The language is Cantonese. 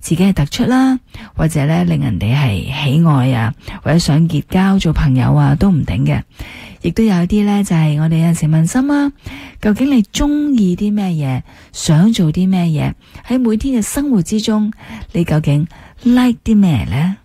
自己係突出啦，或者咧令人哋係喜愛啊，或者想結交做朋友啊，都唔定嘅。亦都有啲咧，就係我哋有陣時問心啊，究竟你中意啲咩嘢，想做啲咩嘢，喺每天嘅生活之中，你究竟 like 啲咩呢？